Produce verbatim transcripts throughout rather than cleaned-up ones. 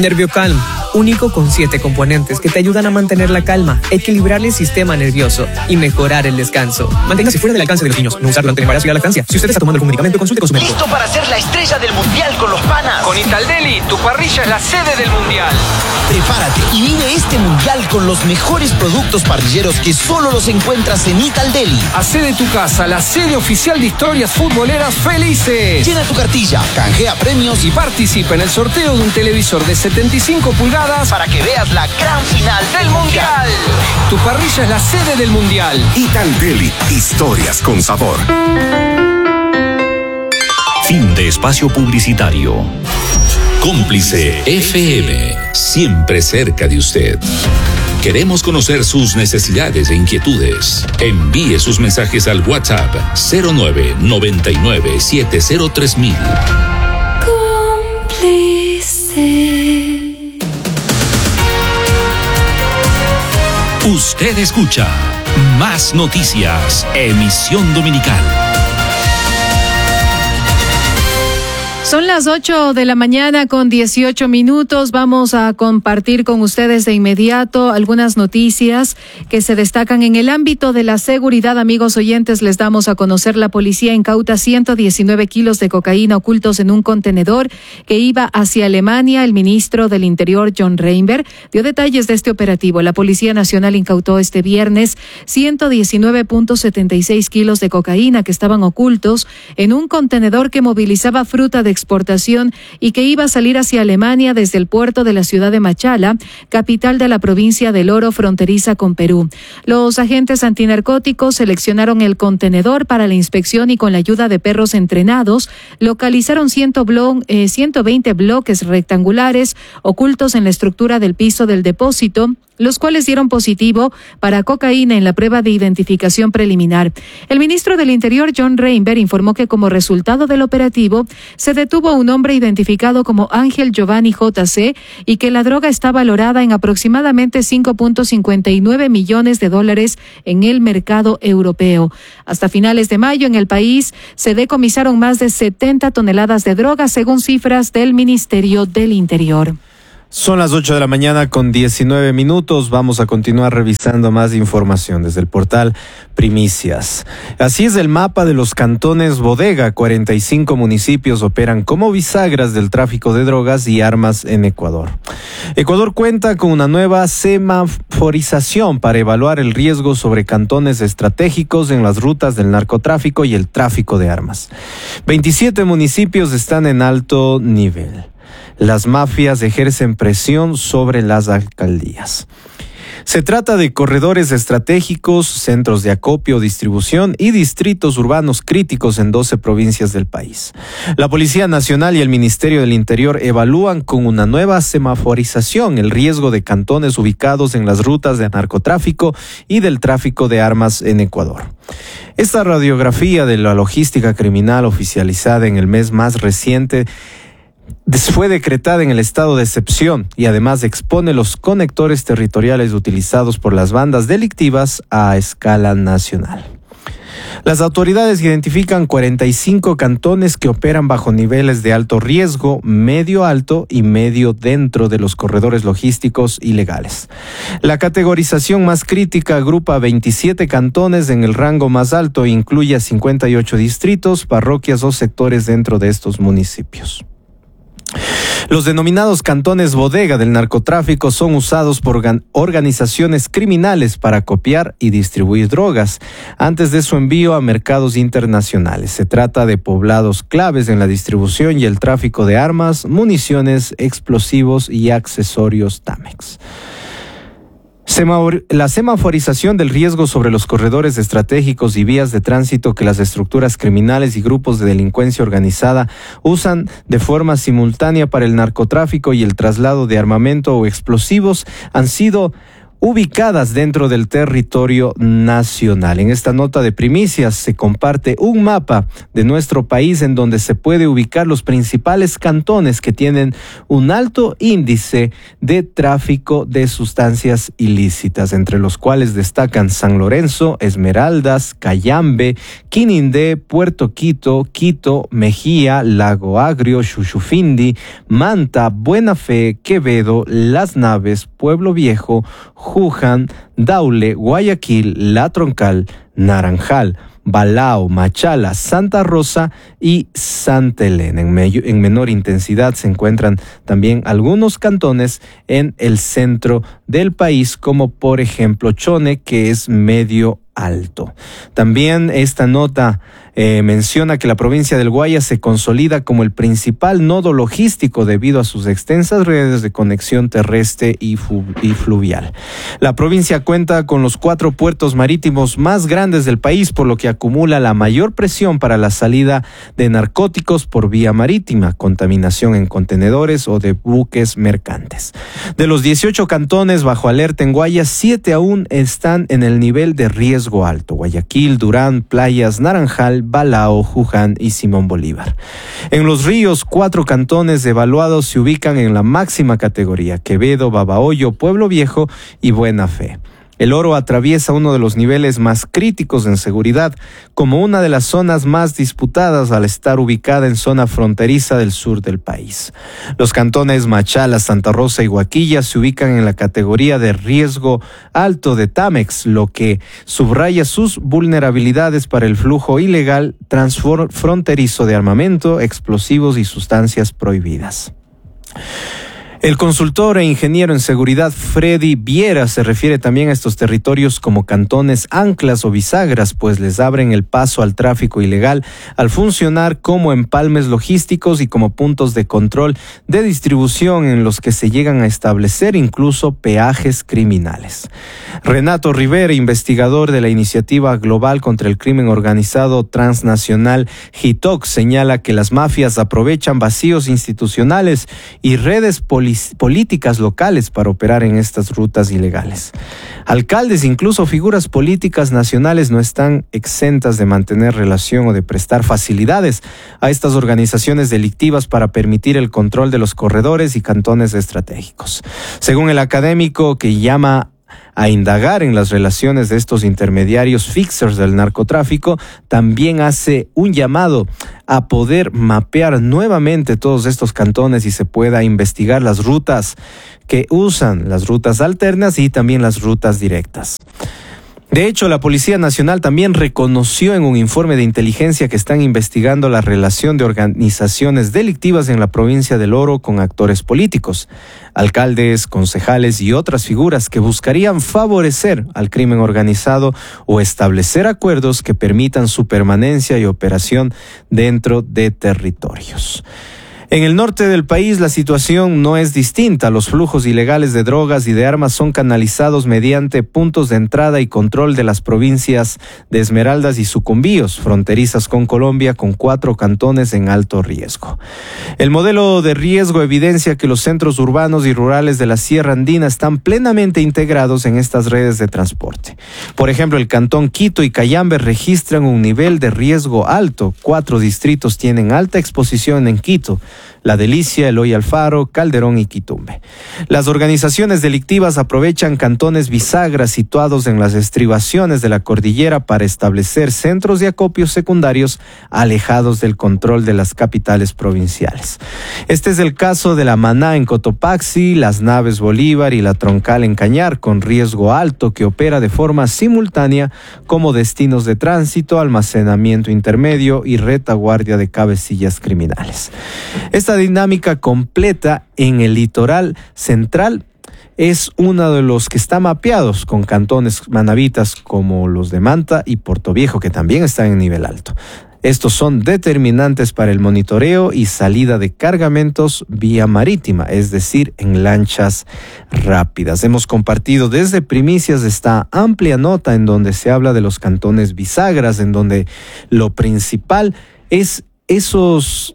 NervioCalm, único con siete componentes que te ayudan a mantener la calma, equilibrar el sistema nervioso y mejorar el descanso. Manténgase fuera del alcance de los niños. No usar durante el embarazo y la lactancia. Si usted está tomando algún medicamento, consulte con su médico. ¿Listo para ser la estrella del mundial con los panas? Con Italdeli, tu parrilla es la sede del mundial. Prepárate y vive este mundial con los mejores productos parrilleros que solo los encuentras en Italdeli. Hacé de tu casa la sede oficial de historias futboleras felices. Llena tu cartilla, canjea premios y participa en el sorteo de un televisor de setenta y cinco pulgadas para que veas la gran final del mundial. Tu parrilla es la sede del mundial. Italdeli, historias con sabor. Fin de espacio publicitario. Cómplice F M, siempre cerca de usted. Queremos conocer sus necesidades e inquietudes. Envíe sus mensajes al WhatsApp cero nueve noventa y nueve setenta tres mil. Cómplice. Usted escucha Más Noticias, emisión dominical. Son las ocho de la mañana con dieciocho minutos. Vamos a compartir con ustedes de inmediato algunas noticias que se destacan en el ámbito de la seguridad. Amigos oyentes, les damos a conocer: la policía incauta ciento diecinueve kilos de cocaína ocultos en un contenedor que iba hacia Alemania. El ministro del Interior, John Reinberg, dio detalles de este operativo. La Policía Nacional incautó este viernes ciento diecinueve punto setenta y seis kilos de cocaína que estaban ocultos en un contenedor que movilizaba fruta de exportación y que iba a salir hacia Alemania desde el puerto de la ciudad de Machala, capital de la provincia del Oro, fronteriza con Perú. Los agentes antinarcóticos seleccionaron el contenedor para la inspección y con la ayuda de perros entrenados localizaron ciento veinte bloques rectangulares ocultos en la estructura del piso del depósito, los cuales dieron positivo para cocaína en la prueba de identificación preliminar. El ministro del Interior, John Reinberg, informó que como resultado del operativo se detuvo a un hombre identificado como Ángel Giovanni J C y que la droga está valorada en aproximadamente cinco punto cincuenta y nueve millones de dólares en el mercado europeo. Hasta finales de mayo en el país se decomisaron más de setenta toneladas de droga, según cifras del Ministerio del Interior. Son las ocho de la mañana con diecinueve minutos. Vamos a continuar revisando más información desde el portal Primicias. Así es el mapa de los cantones bodega. cuarenta y cinco municipios operan como bisagras del tráfico de drogas y armas en Ecuador. Ecuador cuenta con una nueva semaforización para evaluar el riesgo sobre cantones estratégicos en las rutas del narcotráfico y el tráfico de armas. veintisiete municipios están en alto nivel. Las mafias ejercen presión sobre las alcaldías. Se trata de corredores estratégicos, centros de acopio, distribución y distritos urbanos críticos en doce provincias del país. La Policía Nacional y el Ministerio del Interior evalúan con una nueva semaforización el riesgo de cantones ubicados en las rutas de narcotráfico y del tráfico de armas en Ecuador. Esta radiografía de la logística criminal oficializada en el mes más reciente fue decretada en el estado de excepción y además expone los conectores territoriales utilizados por las bandas delictivas a escala nacional. Las autoridades identifican cuarenta y cinco cantones que operan bajo niveles de alto riesgo, medio alto y medio dentro de los corredores logísticos ilegales. La categorización más crítica agrupa veintisiete cantones en el rango más alto e incluye a cincuenta y ocho distritos, parroquias o sectores dentro de estos municipios. Los denominados cantones bodega del narcotráfico son usados por organizaciones criminales para copiar y distribuir drogas antes de su envío a mercados internacionales. Se trata de poblados claves en la distribución y el tráfico de armas, municiones, explosivos y accesorios Tamex. La semaforización del riesgo sobre los corredores estratégicos y vías de tránsito que las estructuras criminales y grupos de delincuencia organizada usan de forma simultánea para el narcotráfico y el traslado de armamento o explosivos han sido ubicadas dentro del territorio nacional. En esta nota de primicias se comparte un mapa de nuestro país en donde se puede ubicar los principales cantones que tienen un alto índice de tráfico de sustancias ilícitas, entre los cuales destacan San Lorenzo, Esmeraldas, Cayambe, Quinindé, Puerto Quito, Quito, Mejía, Lago Agrio, Xuxufindi, Manta, Buena Fe, Quevedo, Las Naves, Pueblo Viejo, Juján, Daule, Guayaquil, La Troncal, Naranjal, Balao, Machala, Santa Rosa y Santa Elena. En, medio, en menor intensidad se encuentran también algunos cantones en el centro del país, como por ejemplo Chone, que es medio alto. También esta nota eh, menciona que la provincia del Guayas se consolida como el principal nodo logístico debido a sus extensas redes de conexión terrestre y, fu- y fluvial. La provincia cuenta con los cuatro puertos marítimos más grandes del país, por lo que acumula la mayor presión para la salida de narcóticos por vía marítima, contaminación en contenedores o de buques mercantes. De los dieciocho cantones bajo alerta en Guayas, siete aún están en el nivel de riesgo alto: Guayaquil, Durán, Playas, Naranjal, Balao, Juján y Simón Bolívar. En los ríos, cuatro cantones evaluados se ubican en la máxima categoría: Quevedo, Babahoyo, Pueblo Viejo y Buena Fe. El Oro atraviesa uno de los niveles más críticos en seguridad, como una de las zonas más disputadas al estar ubicada en zona fronteriza del sur del país. Los cantones Machala, Santa Rosa y Huaquilla se ubican en la categoría de riesgo alto de Tamex, lo que subraya sus vulnerabilidades para el flujo ilegal transfronterizo de armamento, explosivos y sustancias prohibidas. El consultor e ingeniero en seguridad Freddy Viera se refiere también a estos territorios como cantones anclas o bisagras, pues les abren el paso al tráfico ilegal al funcionar como empalmes logísticos y como puntos de control de distribución en los que se llegan a establecer incluso peajes criminales. Renato Rivera, investigador de la Iniciativa Global contra el Crimen Organizado Transnacional G I T O C, señala que las mafias aprovechan vacíos institucionales y redes políticas políticas locales para operar en estas rutas ilegales. Alcaldes, incluso figuras políticas nacionales, no están exentas de mantener relación o de prestar facilidades a estas organizaciones delictivas para permitir el control de los corredores y cantones estratégicos. Según el académico, que llama a indagar en las relaciones de estos intermediarios fixers del narcotráfico, también hace un llamado a poder mapear nuevamente todos estos cantones y se pueda investigar las rutas que usan, las rutas alternas y también las rutas directas. De hecho, la Policía Nacional también reconoció en un informe de inteligencia que están investigando la relación de organizaciones delictivas en la provincia del Oro con actores políticos, alcaldes, concejales y otras figuras que buscarían favorecer al crimen organizado o establecer acuerdos que permitan su permanencia y operación dentro de territorios. En el norte del país la situación no es distinta. Los flujos ilegales de drogas y de armas son canalizados mediante puntos de entrada y control de las provincias de Esmeraldas y Sucumbíos, fronterizas con Colombia, con cuatro cantones en alto riesgo. El modelo de riesgo evidencia que los centros urbanos y rurales de la Sierra Andina están plenamente integrados en estas redes de transporte. Por ejemplo, el cantón Quito y Cayambe registran un nivel de riesgo alto. Cuatro distritos tienen alta exposición en Quito: La Delicia, Eloy Alfaro, Calderón y Quitumbe. Las organizaciones delictivas aprovechan cantones bisagras situados en las estribaciones de la cordillera para establecer centros de acopio secundarios alejados del control de las capitales provinciales. Este es el caso de la Maná en Cotopaxi, Las Naves Bolívar y La Troncal en Cañar, con riesgo alto, que opera de forma simultánea como destinos de tránsito, almacenamiento intermedio y retaguardia de cabecillas criminales. Esta dinámica completa en el litoral central es uno de los que está mapeados, con cantones manavitas como los de Manta y Portoviejo, que también están en nivel alto. Estos son determinantes para el monitoreo y salida de cargamentos vía marítima, es decir, en lanchas rápidas. Hemos compartido desde primicias esta amplia nota en donde se habla de los cantones bisagras, en donde lo principal es esos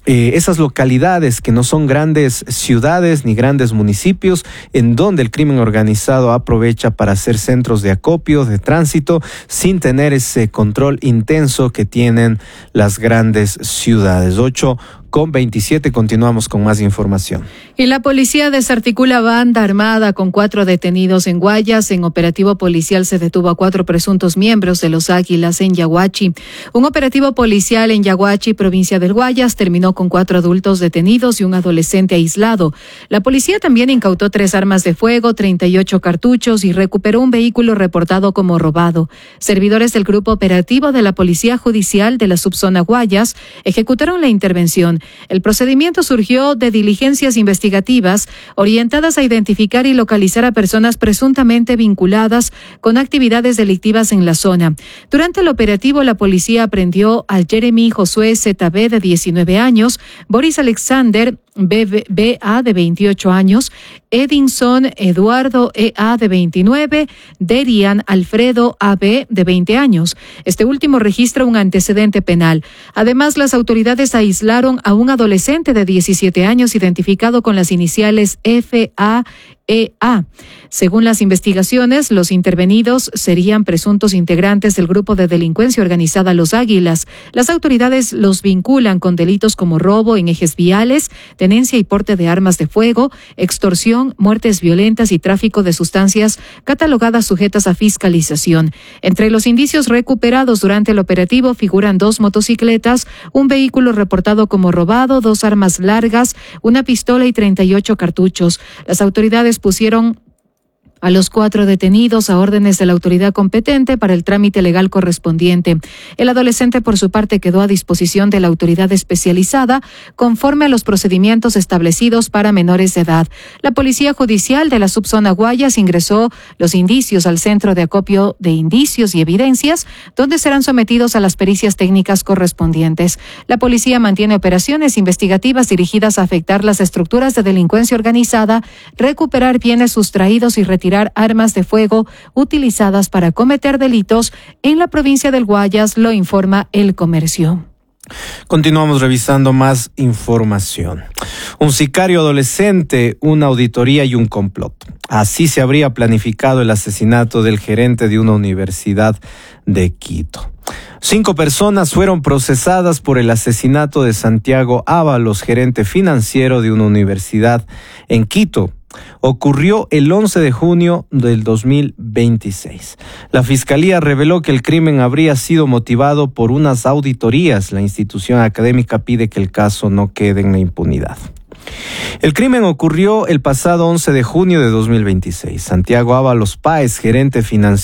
eh, esas localidades que no son grandes ciudades ni grandes municipios, en donde el crimen organizado aprovecha para hacer centros de acopio, de tránsito, sin tener ese control intenso que tienen las grandes ciudades. ocho con veintisiete, continuamos con más información. Y la policía desarticula banda armada con cuatro detenidos en Guayas. En operativo policial se detuvo a cuatro presuntos miembros de los Águilas en Yaguachi. Un operativo policial en Yaguachi, provincia del Guayas, terminó con cuatro adultos detenidos y un adolescente aislado. La policía también incautó tres armas de fuego, treinta y ocho cartuchos y recuperó un vehículo reportado como robado. Servidores del grupo operativo de la Policía Judicial de la subzona Guayas ejecutaron la intervención. El procedimiento surgió de diligencias investigativas orientadas a identificar y localizar a personas presuntamente vinculadas con actividades delictivas en la zona. Durante el operativo, la policía aprendió a Jeremy Josué Z B, de diecinueve años, Boris Alexander B A, de veintiocho años, Edinson Eduardo E A, de veintinueve, Derian Alfredo A B, de veinte años. Este último registra un antecedente penal. Además, las autoridades aislaron a un adolescente de diecisiete años identificado con las iniciales F A E A. Según las investigaciones, los intervenidos serían presuntos integrantes del grupo de delincuencia organizada Los Águilas. Las autoridades los vinculan con delitos como robo en ejes viales, tenencia y porte de armas de fuego, extorsión, muertes violentas y tráfico de sustancias catalogadas sujetas a fiscalización. Entre los indicios recuperados durante el operativo figuran dos motocicletas, un vehículo reportado como robado, dos armas largas, una pistola y treinta y ocho cartuchos. Las autoridades pusieron a los cuatro detenidos a órdenes de la autoridad competente para el trámite legal correspondiente. El adolescente, por su parte, quedó a disposición de la autoridad especializada conforme a los procedimientos establecidos para menores de edad. La Policía Judicial de la subzona Guayas ingresó los indicios al Centro de Acopio de Indicios y Evidencias, donde serán sometidos a las pericias técnicas correspondientes. La policía mantiene operaciones investigativas dirigidas a afectar las estructuras de delincuencia organizada, recuperar bienes sustraídos y retirar armas de fuego utilizadas para cometer delitos en la provincia del Guayas, lo informa El Comercio. Continuamos revisando más información. Un sicario adolescente, una auditoría y un complot. Así se habría planificado el asesinato del gerente de una universidad de Quito. Cinco personas fueron procesadas por el asesinato de Santiago Ábalos, gerente financiero de una universidad en Quito. Ocurrió el once de junio del dos mil veintiséis. La Fiscalía reveló que el crimen habría sido motivado por unas auditorías. La institución académica pide que el caso no quede en la impunidad. El crimen ocurrió el pasado once de junio de dos mil veintiséis. Santiago Ábalos Páez, gerente financiero